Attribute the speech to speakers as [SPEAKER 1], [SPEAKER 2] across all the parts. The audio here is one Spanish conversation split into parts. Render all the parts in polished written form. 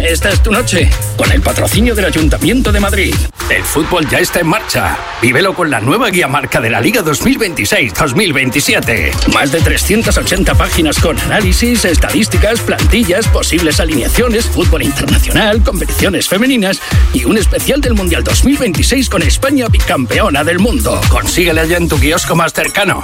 [SPEAKER 1] esta es tu noche, con el patrocinio del Ayuntamiento de Madrid.
[SPEAKER 2] El fútbol ya está en marcha. Vívelo con la nueva guía marca de la Liga 2026-2027.
[SPEAKER 1] Más de 380 páginas con análisis, estadísticas, plantillas, posibles alineaciones, fútbol internacional, competiciones femeninas y un especial del Mundial 2026 con España bicampeona del mundo.
[SPEAKER 2] Consíguela ya en tu kiosco más cercano.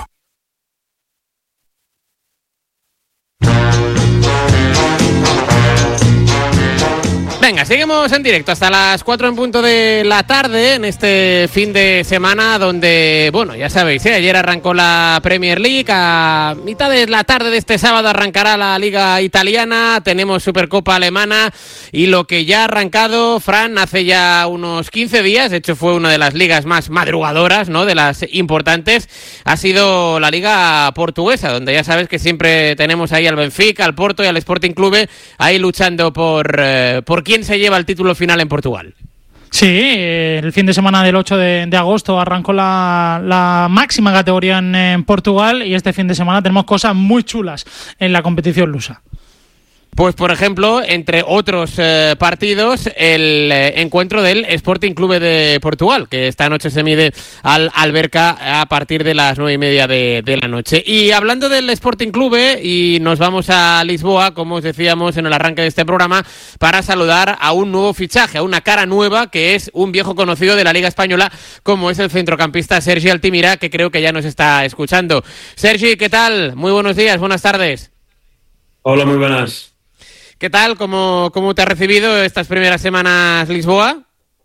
[SPEAKER 3] Venga, seguimos en directo hasta las 4 en punto de la tarde en este fin de semana donde, bueno, ya sabéis, ayer arrancó la Premier League, a mitad de la tarde de este sábado arrancará la Liga Italiana, tenemos Supercopa Alemana y lo que ya ha arrancado, Fran, hace ya unos 15 días, de hecho fue una de las ligas más madrugadoras, ¿no?, de las importantes, ha sido la Liga Portuguesa, donde ya sabes que siempre tenemos ahí al Benfica, al Porto y al Sporting Clube ahí luchando por quién se lleva el título final en Portugal.
[SPEAKER 4] Sí, el fin de semana del 8 de agosto arrancó la máxima categoría en Portugal y este fin de semana tenemos cosas muy chulas en la competición lusa.
[SPEAKER 3] Pues, por ejemplo, entre otros partidos, el encuentro del Sporting Clube de Portugal, que esta noche se mide al Alverca a partir de las 9:30 de la noche. Y hablando del Sporting Clube, y nos vamos a Lisboa, como os decíamos en el arranque de este programa, para saludar a un nuevo fichaje, a una cara nueva, que es un viejo conocido de la Liga Española, como es el centrocampista Sergi Altimira, que creo que ya nos está escuchando. Sergi, ¿qué tal? Muy buenos días, buenas tardes.
[SPEAKER 5] Hola, muy buenas.
[SPEAKER 3] ¿Qué tal? ¿Cómo te ha recibido estas primeras semanas Lisboa?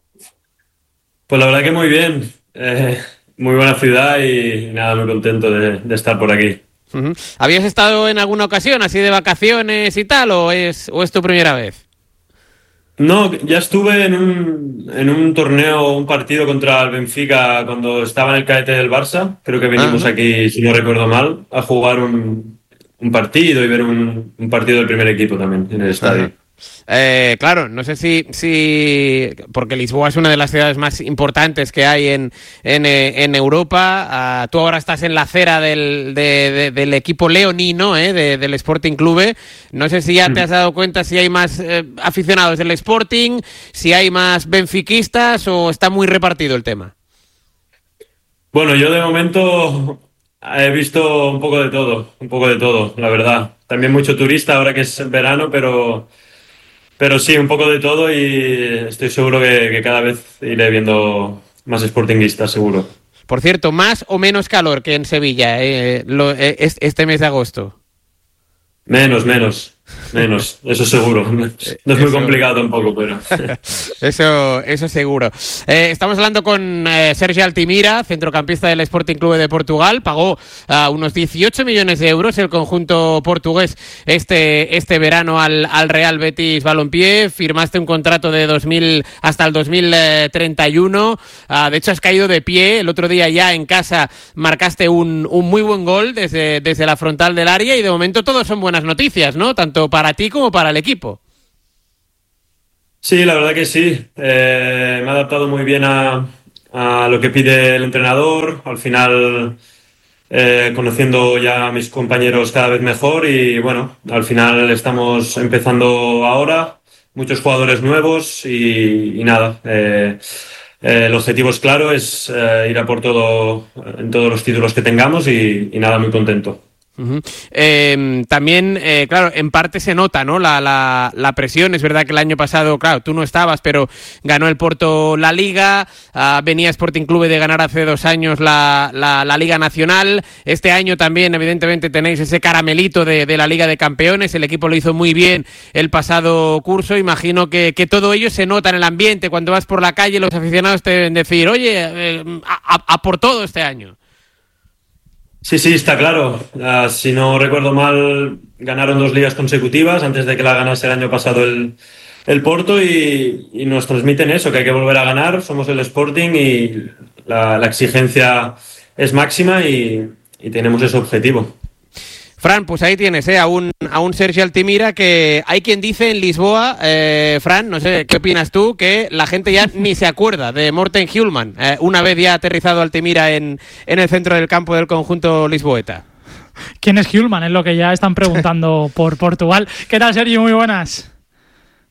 [SPEAKER 5] Pues la verdad que muy bien. Muy buena ciudad y nada, muy contento de estar por aquí.
[SPEAKER 3] Uh-huh. ¿Habías estado en alguna ocasión así de vacaciones y tal o es tu primera vez?
[SPEAKER 5] No, ya estuve en un torneo, un partido contra el Benfica cuando estaba en el cadete del Barça. Creo que venimos aquí, si no recuerdo mal, a jugar un partido y ver un partido del primer equipo también en el estadio.
[SPEAKER 3] Claro, no sé si porque Lisboa es una de las ciudades más importantes que hay en Europa. Tú ahora estás en la acera del equipo leonino, del Sporting Clube. No sé si ya te has dado cuenta si hay más aficionados del Sporting, si hay más benfiquistas o está muy repartido el tema.
[SPEAKER 5] Bueno, yo de momento he visto un poco de todo, la verdad. También mucho turista ahora que es verano, pero sí, un poco de todo y estoy seguro que cada vez iré viendo más sportinguistas, seguro.
[SPEAKER 3] Por cierto, ¿más o menos calor que en Sevilla este mes de agosto?
[SPEAKER 5] Menos, eso seguro. No es muy complicado tampoco, pero...
[SPEAKER 3] Eso seguro. Estamos hablando con Sergi Altimira, centrocampista del Sporting Clube de Portugal. Pagó unos 18 millones de euros el conjunto portugués este verano al Real Betis Balompié. Firmaste un contrato de hasta el 2031. De hecho, has caído de pie. El otro día ya en casa marcaste un muy buen gol desde la frontal del área y de momento todo son buenas noticias, ¿no? Tanto para ti como para el equipo.
[SPEAKER 5] Sí, la verdad que sí. Me he adaptado muy bien a lo que pide el entrenador. Al final, conociendo ya a mis compañeros cada vez mejor y bueno, al final estamos empezando ahora. Muchos jugadores nuevos y nada. El objetivo es claro, es ir a por todo en todos los títulos que tengamos y nada, muy contento.
[SPEAKER 3] Uh-huh. También, claro, en parte se nota, ¿no? La presión. Es verdad que el año pasado, claro, tú no estabas, pero ganó el Porto la Liga, venía Sporting Clube de ganar hace 2 años la Liga Nacional. Este año también, evidentemente, tenéis ese caramelito de la Liga de Campeones. El equipo lo hizo muy bien el pasado curso. Imagino que todo ello se nota en el ambiente. Cuando vas por la calle, los aficionados te deben decir, oye, a por todo este año.
[SPEAKER 5] Sí, está claro. Si no recuerdo mal, ganaron 2 ligas consecutivas antes de que la ganase el año pasado el Porto y nos transmiten eso, que hay que volver a ganar. Somos el Sporting y la exigencia es máxima y tenemos ese objetivo.
[SPEAKER 3] Fran, pues ahí tienes a un Sergi Altimira que hay quien dice en Lisboa, Fran, no sé, ¿qué opinas tú? Que la gente ya ni se acuerda de Morten Hjulmand, una vez ya aterrizado Altimira en el centro del campo del conjunto lisboeta.
[SPEAKER 4] ¿Quién es Hjulmand? Es lo que ya están preguntando por Portugal. ¿Qué tal, Sergi? Muy buenas.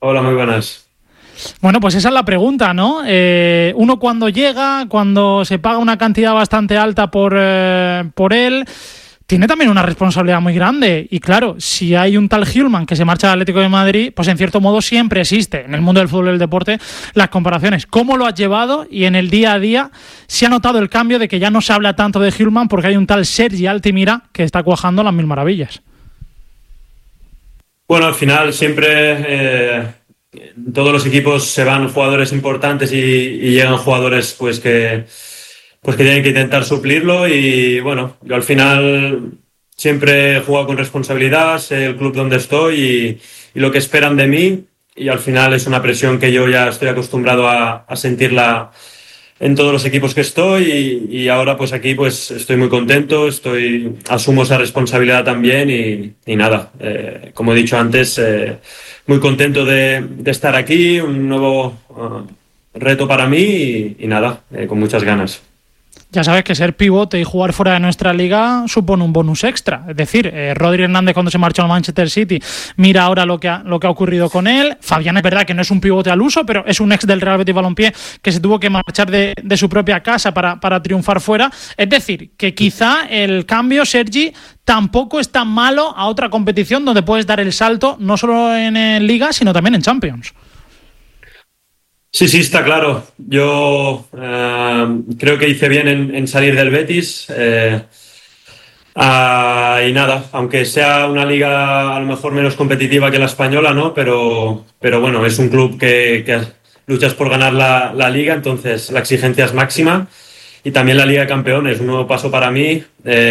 [SPEAKER 5] Hola, muy buenas.
[SPEAKER 4] Bueno, pues esa es la pregunta, ¿no? Uno cuando llega, cuando se paga una cantidad bastante alta por él, tiene también una responsabilidad muy grande. Y claro, si hay un tal Hjulmand que se marcha al Atlético de Madrid, pues en cierto modo siempre existe en el mundo del fútbol y del deporte las comparaciones. ¿Cómo lo has llevado? Y en el día a día, ¿se ha notado el cambio de que ya no se habla tanto de Hjulmand porque hay un tal Sergi Altimira que está cuajando las mil maravillas?
[SPEAKER 5] Bueno, al final siempre en todos los equipos se van jugadores importantes y llegan jugadores pues que tienen que intentar suplirlo, y bueno, yo al final siempre he jugado con responsabilidad, sé el club donde estoy y lo que esperan de mí, y al final es una presión que yo ya estoy acostumbrado a sentirla en todos los equipos que estoy, y ahora pues aquí pues estoy muy contento, asumo esa responsabilidad también y nada, como he dicho antes, muy contento de estar aquí, un nuevo reto para mí y nada, con muchas ganas.
[SPEAKER 4] Ya sabes que ser pivote y jugar fuera de nuestra liga supone un bonus extra. Es decir, Rodri Hernández cuando se marchó al Manchester City, mira ahora lo que ha ocurrido con él. Fabián es verdad que no es un pivote al uso, pero es un ex del Real Betis Balompié que se tuvo que marchar de su propia casa para triunfar fuera. Es decir, que quizá el cambio, Sergi, tampoco es tan malo a otra competición donde puedes dar el salto no solo en Liga, sino también en Champions.
[SPEAKER 5] Sí, está claro. Yo creo que hice bien en salir del Betis. Y nada, aunque sea una liga a lo mejor menos competitiva que la española, ¿no? Pero bueno, es un club que luchas por ganar la liga, entonces la exigencia es máxima. Y también la Liga de Campeones, un nuevo paso para mí.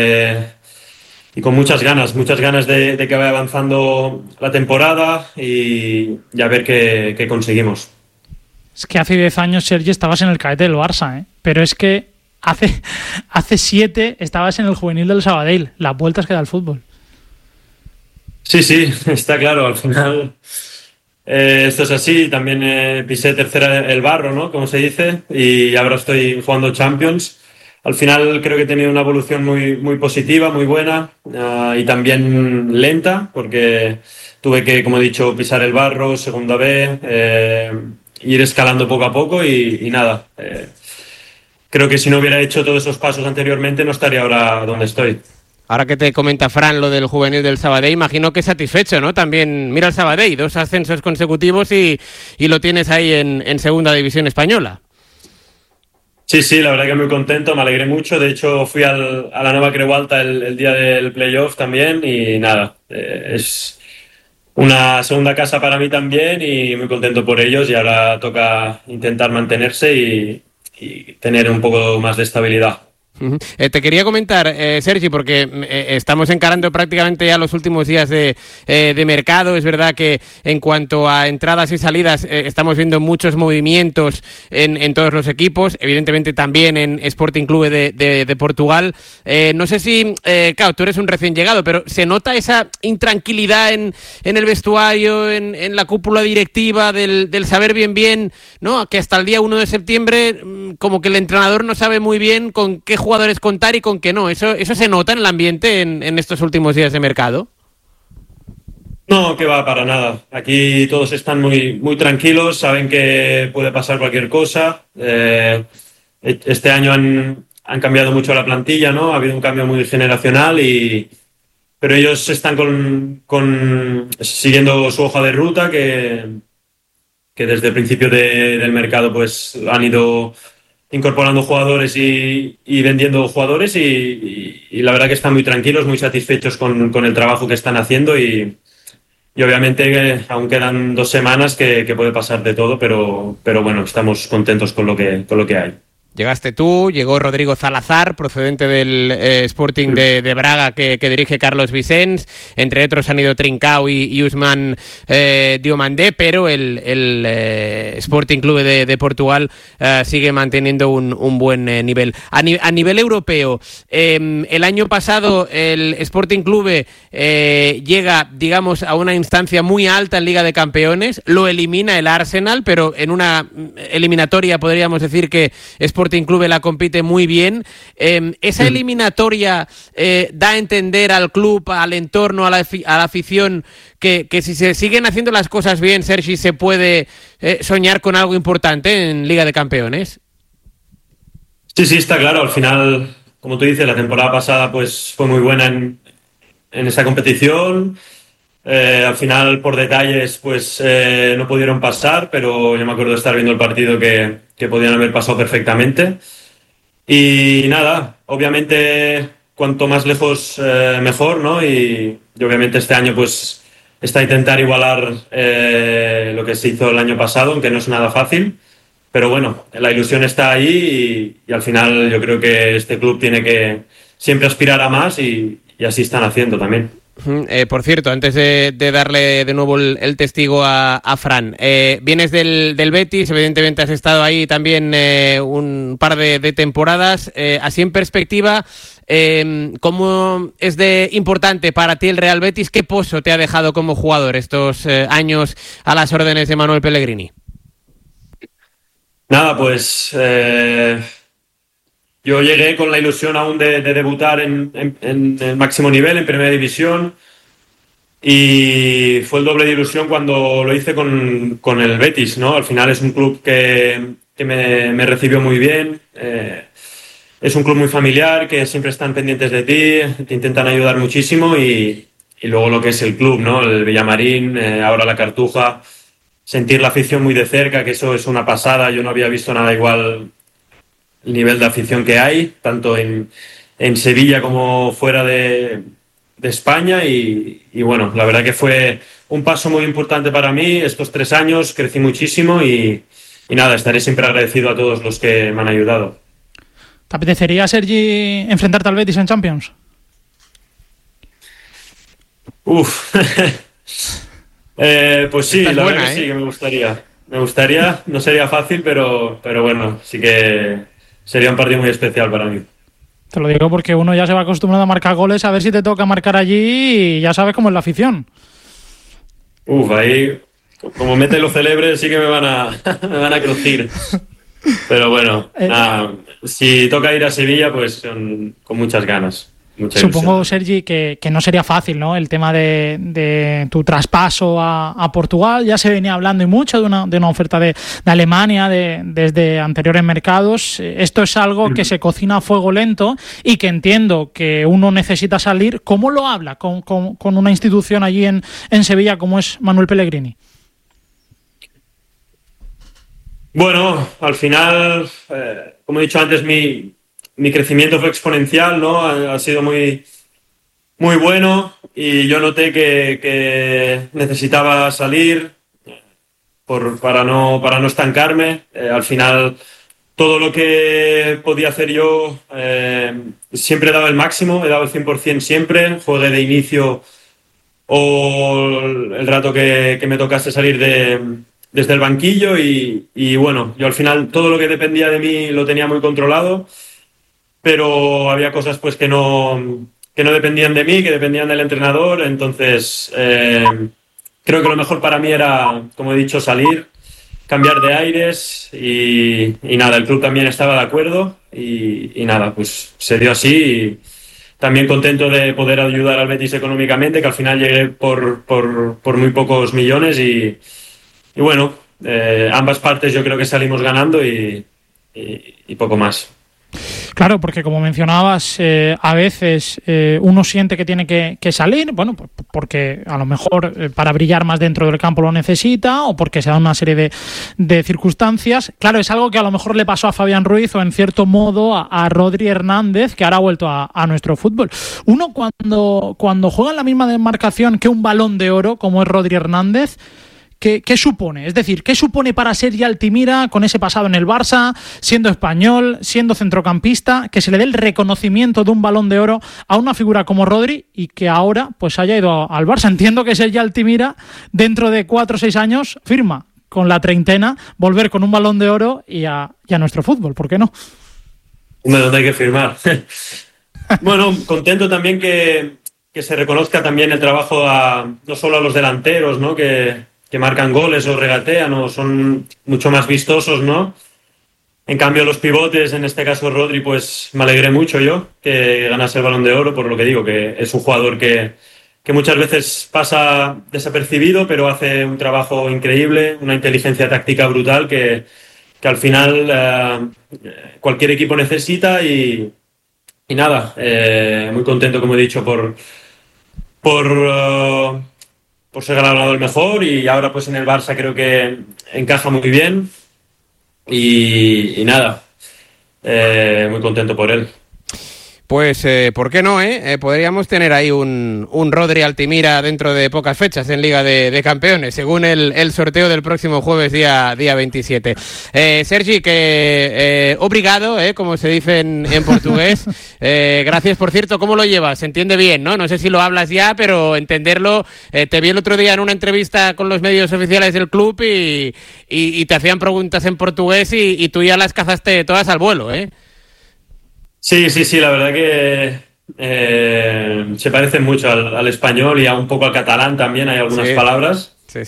[SPEAKER 5] Y con muchas ganas de que vaya avanzando la temporada y a ver qué conseguimos.
[SPEAKER 4] Es que hace 10 años, Sergi, estabas en el cadete del Barça, ¿eh? Pero es que hace 7 estabas en el juvenil del Sabadell. Las vueltas que da el fútbol.
[SPEAKER 5] Sí, está claro. Al final esto es así. También pisé tercera el barro, ¿no? Como se dice. Y ahora estoy jugando Champions. Al final creo que he tenido una evolución muy, muy positiva, muy buena, y también lenta, porque tuve que, como he dicho, pisar el barro, segunda B, ir escalando poco a poco y nada. Creo que si no hubiera hecho todos esos pasos anteriormente no estaría ahora donde estoy.
[SPEAKER 3] Ahora que te comenta Fran lo del juvenil del Sabadell, imagino que satisfecho, ¿no? También mira el Sabadell, 2 ascensos consecutivos y lo tienes ahí en segunda división española.
[SPEAKER 5] Sí, la verdad que muy contento, me alegré mucho. De hecho, fui a la Nueva Creu Alta el día del playoff también y nada, es una segunda casa para mí también y muy contento por ellos, y ahora toca intentar mantenerse y tener un poco más de estabilidad.
[SPEAKER 3] Te quería comentar, Sergi, porque estamos encarando prácticamente ya los últimos días de mercado. Es verdad que en cuanto a entradas y salidas estamos viendo muchos movimientos en todos los equipos, evidentemente también en Sporting Clube de Portugal. No sé si, claro, tú eres un recién llegado, pero ¿se nota esa intranquilidad en el vestuario, en la cúpula directiva del saber bien, ¿no? Que hasta el día 1 de septiembre como que el entrenador no sabe muy bien con qué jugadores contar y con qué no? ¿Eso se nota en el ambiente en estos últimos días de mercado?
[SPEAKER 5] No, que va, para nada. Aquí todos están muy, muy tranquilos, saben que puede pasar cualquier cosa. Este año han cambiado mucho la plantilla, ¿no? Ha habido un cambio muy generacional, pero ellos están siguiendo su hoja de ruta que desde el principio del mercado pues han ido incorporando jugadores y vendiendo jugadores y la verdad que están muy tranquilos, muy satisfechos con el trabajo que están haciendo y obviamente aún quedan 2 semanas que puede pasar de todo, pero bueno, estamos contentos con lo que hay.
[SPEAKER 3] Llegaste tú, llegó Rodrigo Salazar, procedente del Sporting de Braga, que dirige Carlos Vicens. Entre otros han ido Trincao y Ousmane Diomandé, pero el Sporting Clube de Portugal sigue manteniendo un buen nivel. A nivel europeo, el año pasado el Sporting Clube llega, digamos, a una instancia muy alta en Liga de Campeones, lo elimina el Arsenal, pero en una eliminatoria podríamos decir que Sporting Sporting Clube la compite muy bien. ¿Esa eliminatoria da a entender al club, al entorno, a la afición, que si se siguen haciendo las cosas bien, Sergi, se puede soñar con algo importante en Liga de Campeones?
[SPEAKER 5] Sí, está claro. Al final, como tú dices, la temporada pasada pues fue muy buena en esa competición. Al final, por detalles, pues no pudieron pasar, pero yo me acuerdo de estar viendo el partido que podían haber pasado perfectamente. Y nada, obviamente, cuanto más lejos, mejor, ¿no? Y obviamente este año, pues, está a intentar igualar lo que se hizo el año pasado, aunque no es nada fácil. Pero bueno, la ilusión está ahí y al final yo creo que este club tiene que siempre aspirar a más y así están haciendo también.
[SPEAKER 3] Por cierto, antes de darle de nuevo el testigo a Fran, vienes del Betis, evidentemente has estado ahí también un par de temporadas. Así en perspectiva, ¿cómo es de importante para ti el Real Betis? ¿Qué pozo te ha dejado como jugador estos años a las órdenes de Manuel Pellegrini?
[SPEAKER 5] Nada, pues yo llegué con la ilusión aún de debutar en el máximo nivel, en Primera División, y fue el doble de ilusión cuando lo hice con el Betis, ¿no? Al final es un club que me recibió muy bien, es un club muy familiar, que siempre están pendientes de ti, te intentan ayudar muchísimo y luego lo que es el club, ¿no? El Villamarín, ahora la Cartuja. Sentir la afición muy de cerca, que eso es una pasada. Yo no había visto nada igual, el nivel de afición que hay, tanto en Sevilla como fuera de España. Y bueno, la verdad que fue un paso muy importante para mí. Estos 3 años crecí muchísimo y nada, estaré siempre agradecido a todos los que me han ayudado.
[SPEAKER 4] ¿Te apetecería, Sergi, enfrentarte al Betis en Champions?
[SPEAKER 5] Pues sí, la
[SPEAKER 3] buena,
[SPEAKER 5] verdad que sí, que me gustaría. Me gustaría, no sería fácil, pero bueno, sí que sería un partido muy especial para mí.
[SPEAKER 4] Te lo digo porque uno ya se va acostumbrado a marcar goles, a ver si te toca marcar allí y ya sabes cómo es la afición.
[SPEAKER 5] Ahí, como mete los celebres, sí que me van a crujir. Pero bueno, si toca ir a Sevilla, pues con muchas ganas.
[SPEAKER 4] Supongo, Sergi, que no sería fácil, ¿no? El tema de tu traspaso a Portugal. Ya se venía hablando y mucho de una oferta de Alemania desde anteriores mercados. Esto es algo que se cocina a fuego lento y que entiendo que uno necesita salir. ¿Cómo lo habla con una institución allí en Sevilla como es Manuel Pellegrini?
[SPEAKER 5] Bueno, al final, como he dicho antes, mi crecimiento fue exponencial, ¿no? Ha sido muy, muy bueno y yo noté que necesitaba salir para no estancarme. Al final, todo lo que podía hacer yo siempre daba el máximo, he dado el 100% siempre, juegue de inicio o el rato que me tocase salir desde el banquillo y bueno, yo al final todo lo que dependía de mí lo tenía muy controlado. Pero había cosas pues que no dependían de mí, que dependían del entrenador. Entonces creo que lo mejor para mí era, como he dicho, salir, cambiar de aires y nada, el club también estaba de acuerdo y nada, pues se dio así y también contento de poder ayudar al Betis económicamente, que al final llegué por muy pocos millones y bueno, ambas partes yo creo que salimos ganando y poco más.
[SPEAKER 4] Claro, porque como mencionabas, a veces uno siente que tiene que salir, bueno, porque a lo mejor para brillar más dentro del campo lo necesita o porque se da una serie de circunstancias. Claro, es algo que a lo mejor le pasó a Fabián Ruiz o en cierto modo a Rodri Hernández, que ahora ha vuelto a nuestro fútbol. Uno cuando juega en la misma demarcación que un Balón de Oro, como es Rodri Hernández, ¿Qué supone? Es decir, ¿qué supone para Sergi Altimira con ese pasado en el Barça, siendo español, siendo centrocampista, que se le dé el reconocimiento de un Balón de Oro a una figura como Rodri y que ahora pues haya ido al Barça? Entiendo que Sergi Altimira, dentro de 4 o 6 años, firma con la treintena volver con un Balón de Oro y a nuestro fútbol, ¿por qué no?
[SPEAKER 5] ¿Dónde hay que firmar? Bueno, contento también que se reconozca también el trabajo no solo a los delanteros, ¿no? Que marcan goles o regatean o son mucho más vistosos, ¿no? En cambio, los pivotes, en este caso Rodri, pues me alegré mucho yo que ganase el Balón de Oro, por lo que digo, que es un jugador que muchas veces pasa desapercibido, pero hace un trabajo increíble, una inteligencia táctica brutal que al final cualquier equipo necesita y nada, muy contento, como he dicho, por ser galardonado el mejor, y ahora pues en el Barça creo que encaja muy bien y nada, muy contento por él.
[SPEAKER 3] Pues, ¿por qué no, podríamos tener ahí un Rodri Altimira dentro de pocas fechas en Liga de Campeones, según el sorteo del próximo jueves, día 27. Sergi, que obrigado, como se dice en portugués. Gracias, por cierto. ¿Cómo lo llevas? Se entiende bien, ¿no? No sé si lo hablas ya, pero entenderlo. Te vi el otro día en una entrevista con los medios oficiales del club y te hacían preguntas en portugués y tú ya las cazaste todas al vuelo, ¿eh?
[SPEAKER 5] Sí, la verdad que se parecen mucho al español y a un poco al catalán también, hay algunas palabras.
[SPEAKER 3] Sí.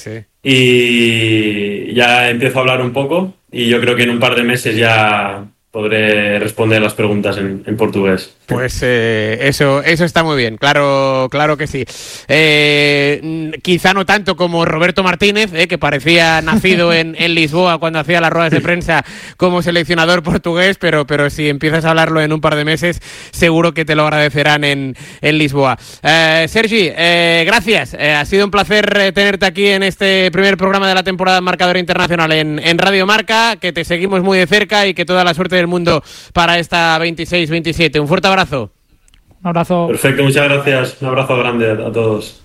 [SPEAKER 5] Y ya empiezo a hablar un poco y yo creo que en un par de meses ya podré responder las preguntas en portugués.
[SPEAKER 3] Pues eso está muy bien, claro que sí. Quizá no tanto como Roberto Martínez, que parecía nacido en Lisboa cuando hacía las ruedas de prensa como seleccionador portugués, pero si empiezas a hablarlo en un par de meses, seguro que te lo agradecerán en Lisboa. Sergi, gracias. Ha sido un placer tenerte aquí en este primer programa de la temporada Marcador Internacional en Radio Marca, que te seguimos muy de cerca y que toda la suerte del mundo para esta 26-27. Un fuerte abrazo.
[SPEAKER 4] Un abrazo.
[SPEAKER 5] Perfecto, muchas gracias. Un abrazo grande a todos.